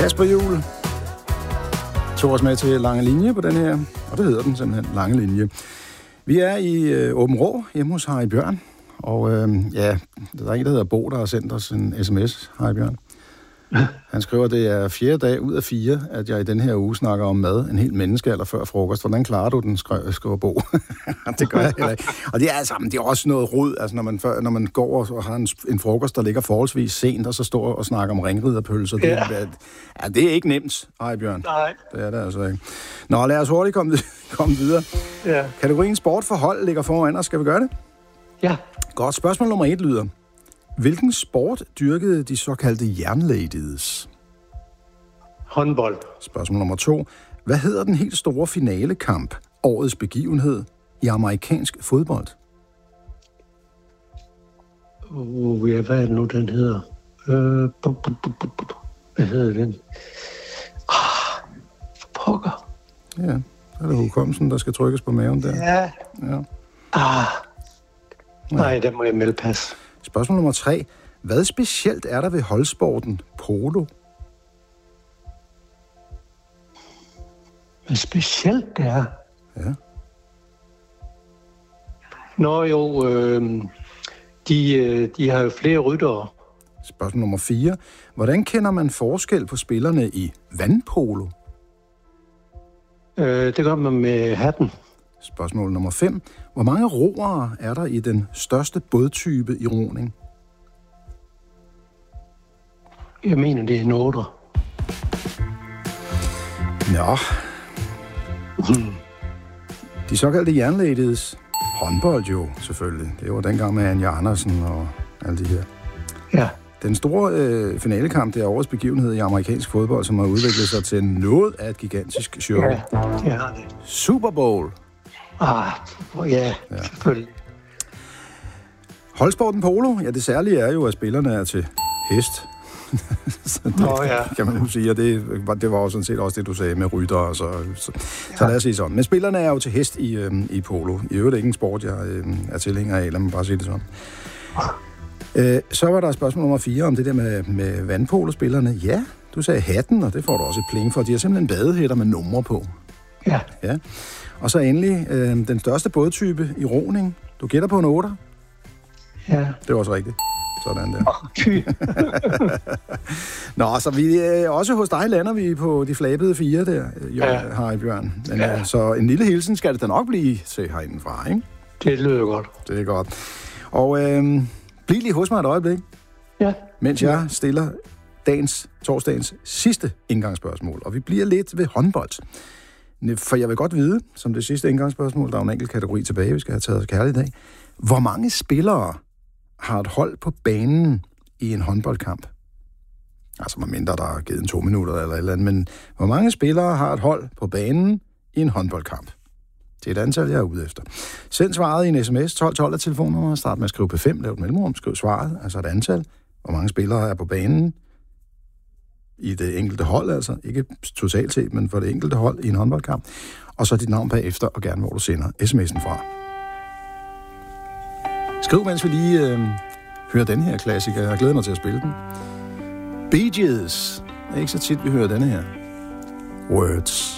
Kasper Juhl tog os med til Lange Linje på den her, og det hedder den simpelthen Lange Linje. Vi er i Åben Rå hjemme hos Harry Bjørn, og der er en, der hedder Bo, der har sendt os en sms, Harry Bjørn. Han skriver, at det er 4. dag ud af 4, at jeg i den her uge snakker om mad en hel menneskealder før frokost. Hvordan klarer du den, skriver Bo? Det gør jeg heller ikke. Og det er, altså, det er også noget rod, altså, når man går og har en frokost, der ligger forholdsvis sent, og så står og snakker om ringriderpølser. Ja. Det er ikke nemt, Harry Bjørn. Nej. Det er det altså ikke. Nå, lad os hurtigt komme videre. Ja. Kategorien sport for hold ligger foran os. Skal vi gøre det? Ja. Godt. Spørgsmål nummer 1 lyder: hvilken sport dyrkede de såkaldte jernladies? Håndbold. Spørgsmål nummer 2. Hvad hedder den helt store finalekamp, årets begivenhed, i amerikansk fodbold? Ja, hvad er det nu, den hedder? Hvad hedder den? For pokker. Ja, så er det hukommelsen, der skal trykkes på maven der. Ja. Nej, der må jeg melde pas. Spørgsmål nummer 3. Hvad specielt er der ved holdsporten polo? Hvad specielt det er? Ja. Nå jo, de har jo flere ryttere. Spørgsmål nummer 4. Hvordan kender man forskel på spillerne i vandpolo? Det gør man med hatten. Spørgsmål nummer 5. Hvor mange roere er der i den største bådtype i roning? Jeg mener, det er en 8. Nå. De såkaldte jernladies. Håndbold jo, selvfølgelig. Det var dengang med Anja Andersen og alle de her. Ja. Den store finalekamp, det er årets begivenhed i amerikansk fodbold, som har udviklet sig til noget af et gigantisk show. Ja, det har det. Super Bowl. Ja, selvfølgelig. Holdsporten polo, ja, det særlige er jo, at spillerne er til hest. Så det kan man jo sige, og det var jo sådan set også det, du sagde med rytter, og så lad os sige sådan. Men spillerne er jo til hest i polo. I øvrigt ikke en sport, jeg er tilhænger af, lad mig bare sige det sådan. Så var der spørgsmål nummer 4 om det der med vandpolospillerne. Ja, du sagde hatten, og det får du også et pling for. De har simpelthen badehætter med numre på. Ja. Og så endelig den største bådtype i roning. Du gætter på en 8. Ja. Det var også rigtigt. Sådan der. Nå, så vi også hos dig lander vi på de flabede 4 der, Harry Bjørn. Men så en lille hilsen skal det da nok blive til herindefra, ikke? Det lyder godt. Det er godt. Og bliv lige hos mig et øjeblik, mens jeg stiller torsdagens sidste indgangsspørgsmål. Og vi bliver lidt ved håndbold. For jeg vil godt vide, som det sidste indgangsspørgsmål, der er en enkelt kategori tilbage, vi skal have taget kærligt i dag. Hvor mange spillere har et hold på banen i en håndboldkamp? Altså, medmindre der er givet en 2 minutter eller et eller andet, men hvor mange spillere har et hold på banen i en håndboldkamp? Det er et antal, jeg er ude efter. Send svaret i en sms, 1212 er telefonnummer, start med at skrive P5, lav et mellemrum, skriv svaret, altså et antal. Hvor mange spillere er på banen i det enkelte hold, altså ikke totalt set, men for det enkelte hold i en håndboldkamp. Og så dit navn bagefter, og gerne hvor du sender sms'en fra. Skriv, mens vi lige hører den her klassiker. Jeg glæder mig til at spille den. Bee Gees. Det er ikke så tit, vi hører denne her. Words.